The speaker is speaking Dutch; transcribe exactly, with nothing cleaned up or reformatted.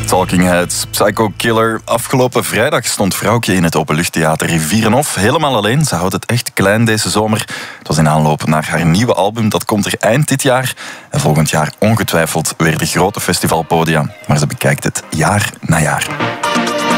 Talking Heads, Psycho Killer. Afgelopen vrijdag stond Vrouwtje in het Openluchttheater Rivierenhof. Helemaal alleen, ze houdt het echt klein deze zomer. Het was in aanloop naar haar nieuwe album, dat komt er eind dit jaar. En volgend jaar ongetwijfeld weer de grote festivalpodia. Maar ze bekijkt het jaar na jaar.